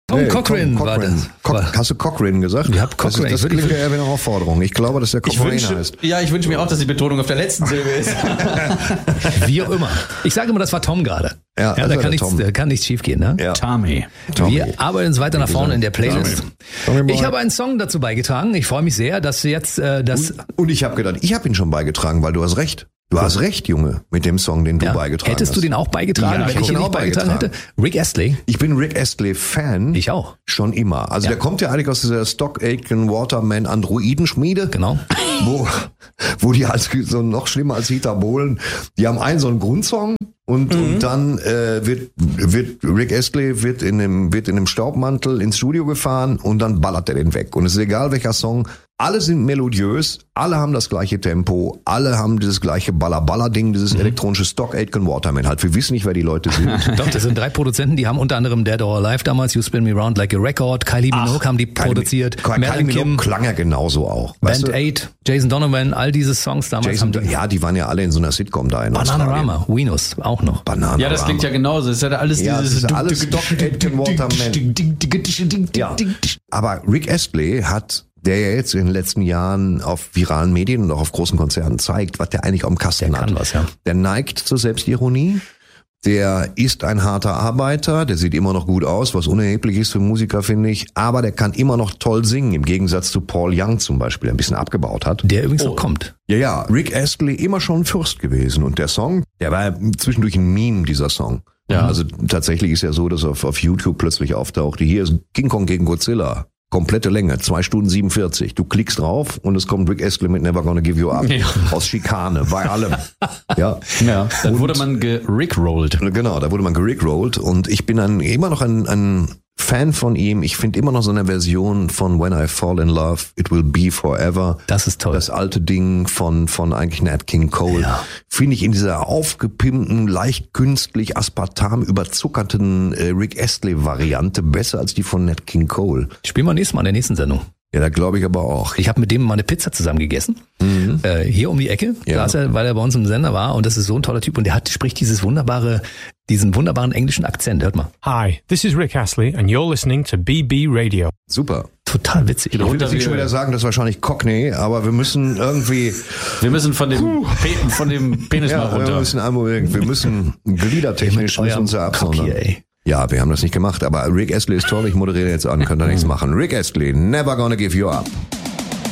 Tom Cochrane war das. Hast du Cochrane gesagt? Ich habe Cochrane. Das klingt ja eher wie eine Aufforderung. Ich glaube, dass der Cochrane heißt. Ja, ich wünsche mir auch, dass die Betonung auf der letzten Silbe ist. Wie auch immer. Ich sage immer, das war Tom gerade. Ja, da kann nichts schief gehen. Ne? Ja. Tommy. Wir arbeiten uns weiter nach vorne in der Playlist. Tommy. Ich habe einen Song dazu beigetragen. Ich freue mich sehr, dass du jetzt das... Und ich habe gedacht, ich habe ihn schon beigetragen, weil du hast recht. Du hast recht, Junge, mit dem Song, den du beigetragen hast. Hättest du den auch beigetragen, wenn ich ihn nicht beigetragen hätte? Rick Astley. Ich bin Rick Astley-Fan. Ich auch. Schon immer. Also der kommt ja eigentlich aus dieser Stock Aitken Waterman Androidenschmiede. Genau. Wo die als so noch schlimmer als Dieter Bohlen, die haben einen so einen Grundsong. Und dann wird Rick Astley wird in einem Staubmantel ins Studio gefahren und dann ballert er den weg. Und es ist egal welcher Song, alle sind melodiös, alle haben das gleiche Tempo, alle haben dieses gleiche Baller-Baller-Ding, dieses elektronische Stock Aitken Waterman halt. Wir wissen nicht, wer die Leute sind. Doch, das sind 3 Produzenten, die haben unter anderem Dead or Alive damals, You Spin Me Round Like a Record, Kylie Minogue haben die produziert, Kylie Minogue klang ja genauso auch. Band 8, Jason Donovan, all diese Songs damals. Die waren ja alle in so einer Sitcom da in Bananarama, Venus auch noch. Bananarama. Ja, das klingt ja genauso. Das ist ja alles dieses... Das ist alles Stock Aitken Waterman. Ja. Aber Rick Astley der ja jetzt in den letzten Jahren auf viralen Medien und auch auf großen Konzerten zeigt, was der eigentlich am Kasten hat. Der neigt zur Selbstironie. Der ist ein harter Arbeiter, der sieht immer noch gut aus, was unerheblich ist für Musiker, finde ich. Aber der kann immer noch toll singen, im Gegensatz zu Paul Young zum Beispiel, der ein bisschen abgebaut hat. Der übrigens noch kommt. Ja, Rick Astley immer schon ein Fürst gewesen. Und der Song, der war zwischendurch ein Meme, dieser Song. Ja. Also tatsächlich ist ja so, dass auf YouTube plötzlich auftauchte, hier ist King Kong gegen Godzilla. Komplette Länge, 2 Stunden 47. Du klickst drauf und es kommt Rick Astley mit Never Gonna Give You Up. Ja. Aus Schikane, bei allem. Ja. Dann wurde man gerickrollt. Genau, da wurde man gerickrollt. Und ich bin immer noch ein Fan von ihm. Ich finde immer noch so eine Version von When I Fall in Love, It Will Be Forever. Das ist toll. Das alte Ding von eigentlich Nat King Cole. Ja. Finde ich in dieser aufgepimpten, leicht künstlich aspartam überzuckerten Rick Astley Variante besser als die von Nat King Cole. Spielen wir nächstes Mal in der nächsten Sendung. Ja, da glaube ich aber auch. Ich habe mit dem mal eine Pizza zusammen gegessen. Hier um die Ecke, weil er bei uns im Sender war. Und das ist so ein toller Typ. Und der spricht diesen wunderbaren englischen Akzent. Hört mal. Hi, this is Rick Astley and you're listening to BB Radio. Super. Total witzig. Ich würde schon wieder sagen, das ist wahrscheinlich Cockney, aber wir müssen irgendwie... Wir müssen von dem Penis mal runter. Wir müssen gliedertechnisch uns ja absondern. Ja, wir haben das nicht gemacht, aber Rick Astley ist toll, ich moderiere jetzt an, könnt ihr nichts machen. Rick Astley, Never Gonna Give You Up.